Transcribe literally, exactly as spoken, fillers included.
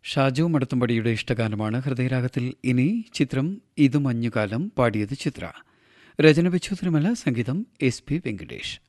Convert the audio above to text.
ഷാജു മടത്തുംപടിയുടെ ഇഷ്ടഗാനമാണ് ഹൃദയരാഗത്തിൽ. ഇനി ചിത്രം ഇത് മഞ്ഞുകാലം. പാടിയത് ചിത്ര. രചന വിച്ഛുദ്രമല്ല, സംഗീതം എസ് പി വെങ്കടേഷ്.